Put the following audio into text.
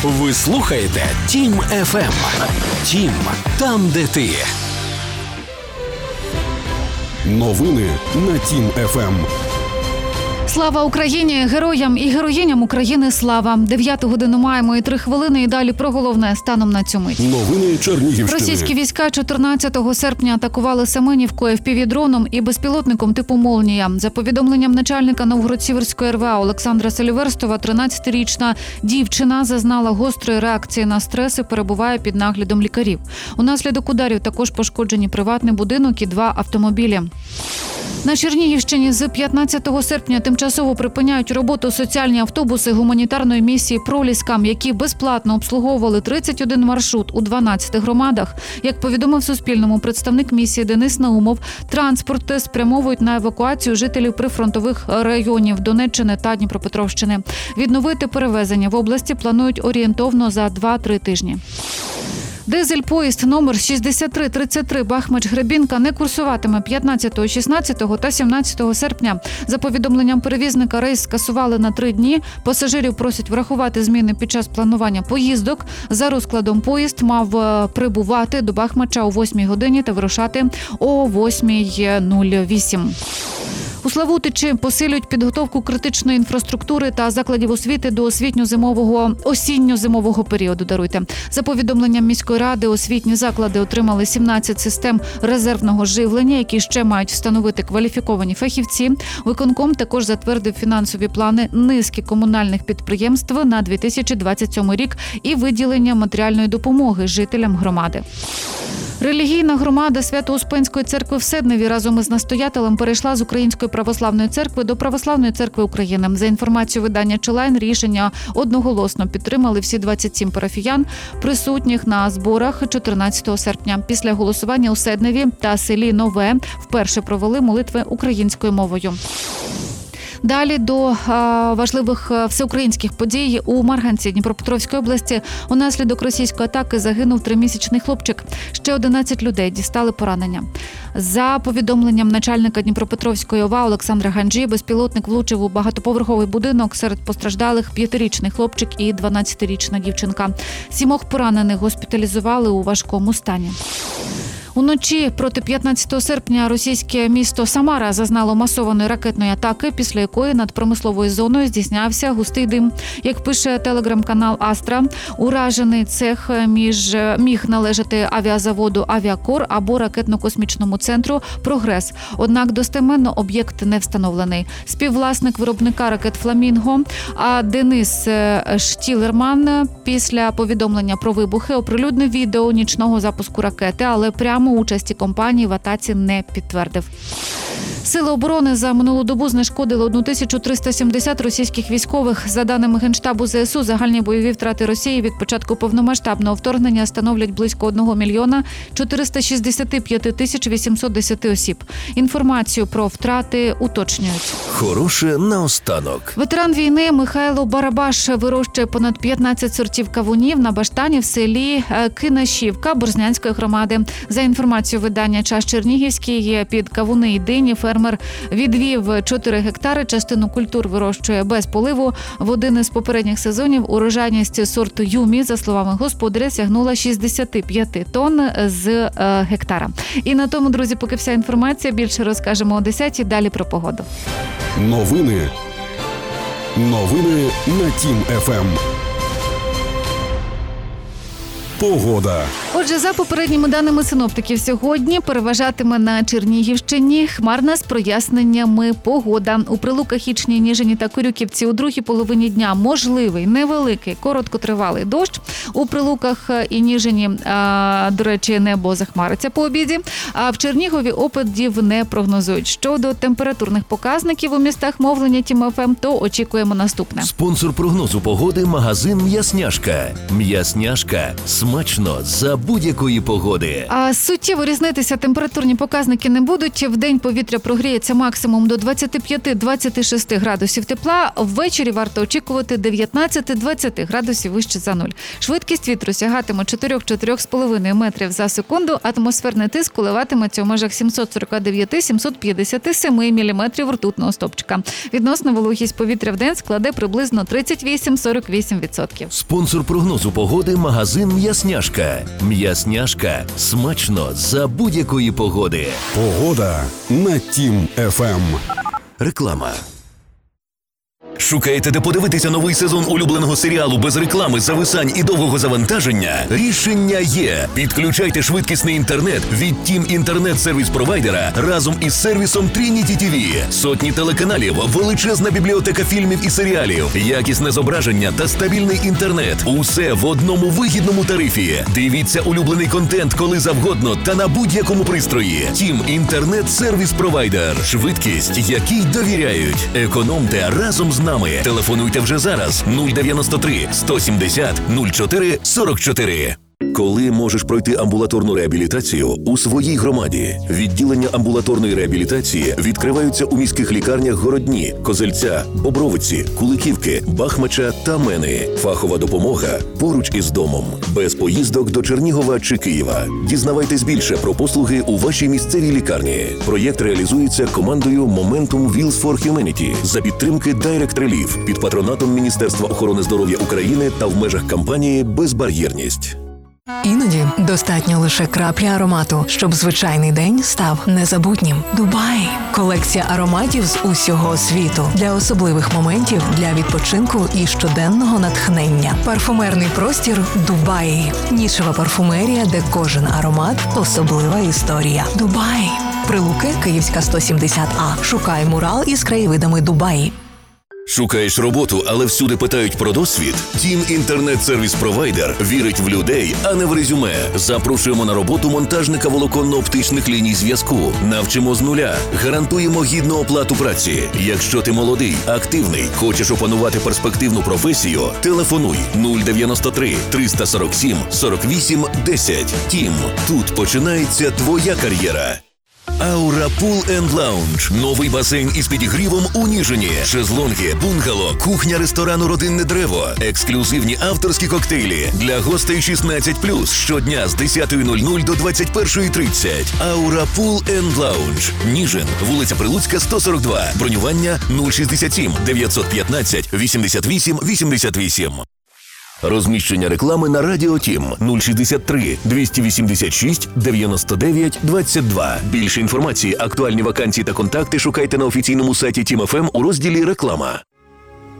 Ви слухаєте Тім ФМ. Тім – там, де ти. Новини на Тім ФМ. Слава Україні! Героям і героїням України слава! 9 годину маємо і 3 хвилини, і далі про головне станом на цю мить. Новини Чернігівщини. Російські війська 14 серпня атакували Семенівку FPV-дроном і безпілотником типу «Молнія». За повідомленням начальника Новгород-Сіверської РВА Олександра Селіверстова, 13-річна дівчина зазнала гострої реакції на стрес і перебуває під наглядом лікарів. Унаслідок ударів також пошкоджені приватний будинок і 2 автомобілі. На Чернігівщині з 15 серпня тимчасово припиняють роботу соціальні автобуси гуманітарної місії «Проліска», які безплатно обслуговували 31 маршрут у 12 громадах. Як повідомив Суспільному представник місії Денис Наумов, транспорти спрямовують на евакуацію жителів прифронтових районів Донеччини та Дніпропетровщини. Відновити перевезення в області планують орієнтовно за 2-3 тижні. Дизель-поїзд номер 6333 Бахмач-Гребінка не курсуватиме 15, 16 та 17 серпня. За повідомленням перевізника, рейс скасували на 3 дні. Пасажирів просять врахувати зміни під час планування поїздок. За розкладом поїзд мав прибувати до Бахмача о 8 годині та вирушати о 8:08. У Славутичі посилюють підготовку критичної інфраструктури та закладів освіти до осінньо-зимового періоду. За повідомленням міської ради, освітні заклади отримали 17 систем резервного живлення, які ще мають встановити кваліфіковані фахівці. Виконком також затвердив фінансові плани низки комунальних підприємств на 2027 рік і виділення матеріальної допомоги жителям громади. Релігійна громада Свято-Успенської церкви в Седневі разом із настоятелем перейшла з Української православної церкви до Православної церкви України. За інформацією видання «Челайн», рішення одноголосно підтримали всі 27 парафіян, присутніх на зборах 14 серпня. Після голосування у Седневі та селі Нове вперше провели молитви українською мовою. Далі до важливих всеукраїнських подій. У Марганці Дніпропетровської області унаслідок російської атаки загинув 3-місячний хлопчик. Ще 11 людей дістали поранення. За повідомленням начальника Дніпропетровської ОВА Олександра Ганджі, безпілотник влучив у багатоповерховий будинок. Серед постраждалих 5-річний хлопчик і 12-річна дівчинка. 7 поранених госпіталізували у важкому стані. Уночі проти 15 серпня російське місто Самара зазнало масованої ракетної атаки, після якої над промисловою зоною здійснявся густий дим. Як пише телеграм-канал «Астра», уражений цех міг належати авіазаводу «Авіакор» або ракетно-космічному центру «Прогрес». Однак достеменно об'єкт не встановлений. Співвласник виробника ракет «Фламінго» Денис Штілерман після повідомлення про вибухи оприлюднив відео нічного запуску ракети, але прямо участі компанії в атаці не підтвердив. Сили оборони за минулу добу знешкодили 1370 російських військових. За даними Генштабу ЗСУ, загальні бойові втрати Росії від початку повномасштабного вторгнення становлять близько 1 мільйона 465 тисяч 810 осіб. Інформацію про втрати уточнюють. Хороше наостанок. Ветеран війни Михайло Барабаш вирощує понад 15 сортів кавунів на баштані в селі Кинашівка Борзнянської громади. За інформацією видання «Час Чернігівський», під кавуни і дині фермер відвів 4 гектари, частину культур вирощує без поливу. В один із попередніх сезонів урожайність сорту Юмі, за словами господаря, сягнула 65 тонн з гектара. І на тому, друзі, поки вся інформація. Більше розкажемо о 10-й. Далі про погоду. Новини на Тім ФМ. Погода. Отже, за попередніми даними синоптиків, сьогодні переважатиме на Чернігівщині хмарна з проясненнями погода. У Прилуках, Ічні, Ніжині та Корюківці у другій половині дня можливий невеликий, короткотривалий дощ. У Прилуках і Ніжині, до речі, небо захмариться по обіді. А в Чернігові опадів не прогнозують. Щодо температурних показників у містах мовлення Тім ФМ, то очікуємо наступне. Спонсор прогнозу погоди – магазин «М'ясняшка». «М'ясняшка» – смачно за будь-якої погоди. А суттєво різнитися температурні показники не будуть. Вдень повітря прогріється максимум до 25-26 градусів тепла. Ввечері варто очікувати 19-20 градусів вище за нуль. Швидкість вітру сягатиме 4-4,5 метрів за секунду. Атмосферний тиск коливатиметься у межах 749-757 міліметрів ртутного стовпчика. Відносна вологість повітря вдень складе приблизно 38-48%. Спонсор прогнозу погоди – магазин «М'ясняшка». «М'ясняшка» – смачно за будь-якої погоди. Погода на Тім ФМ. Реклама. Шукаєте, де подивитися новий сезон улюбленого серіалу без реклами, зависань і довгого завантаження? Рішення є. Підключайте швидкісний інтернет від Team інтернет-сервіс-провайдера разом із сервісом Trinity TV. Сотні телеканалів, величезна бібліотека фільмів і серіалів, якісне зображення та стабільний інтернет. Усе в одному вигідному тарифі. Дивіться улюблений контент коли завгодно та на будь-якому пристрої. Team інтернет-сервіс-провайдер. Швидкість, якій довіряють. Економте разом з нами. Телефонуйте вже зараз 093 170 04 44. Коли можеш пройти амбулаторну реабілітацію у своїй громаді? Відділення амбулаторної реабілітації відкриваються у міських лікарнях Городні, Козельця, Бобровиці, Куликівки, Бахмача та Мени. Фахова допомога поруч із домом. Без поїздок до Чернігова чи Києва. Дізнавайтесь більше про послуги у вашій місцевій лікарні. Проєкт реалізується командою Momentum Wheels for Humanity за підтримки Direct Relief під патронатом Міністерства охорони здоров'я України та в межах кампанії «Безбар'єрність». Іноді достатньо лише краплі аромату, щоб звичайний день став незабутнім. Дубай – колекція ароматів з усього світу. Для особливих моментів, для відпочинку і щоденного натхнення. Парфумерний простір Дубай. Нішева парфумерія, де кожен аромат – особлива історія. Дубай. Прилуки, Київська, 170А. Шукай мурал із краєвидами Дубаї. Шукаєш роботу, але всюди питають про досвід? Тім інтернет-сервіс-провайдер вірить в людей, а не в резюме. Запрошуємо на роботу монтажника волоконно-оптичних ліній зв'язку. Навчимо з нуля. Гарантуємо гідну оплату праці. Якщо ти молодий, активний, хочеш опанувати перспективну професію, телефонуй 093 347 48 10. Тім. Тут починається твоя кар'єра. Аура Pool & Lounge. Новий басейн із підігрівом у Ніжині. Шезлонги, бунгало, кухня ресторану «Родинне древо». Ексклюзивні авторські коктейлі. Для гостей 16+. Щодня з 10:00 до 21:30. Аура Pool & Lounge. Ніжин. Вулиця Прилуцька, 142. Бронювання 067 915 88 88. Розміщення реклами на Радіо Тім 063 286 99 22. Більше інформації, актуальні вакансії та контакти шукайте на офіційному сайті Тім ФМ у розділі «Реклама».